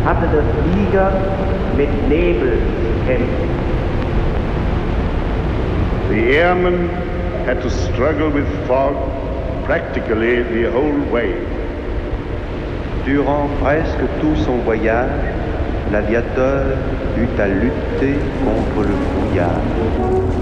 hatte der Flieger mit Nebel zu kämpfen. The airman had to struggle with fog practically the whole way. Durant presque tout son voyage, l'aviateur eut à lutter contre le brouillard.